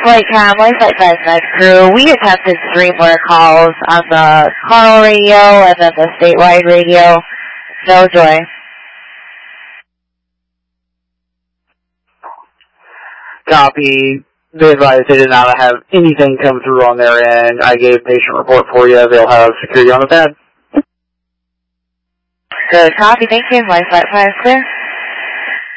Flight Cam, Flight 59 crew. We attempted 3 more calls on the Carl radio and then the statewide radio. No joy. Copy. They advised they did not have anything come through on their end. I gave patient report for you. They'll have security on the pad. Good copy. Thank you. Flight 5 clear.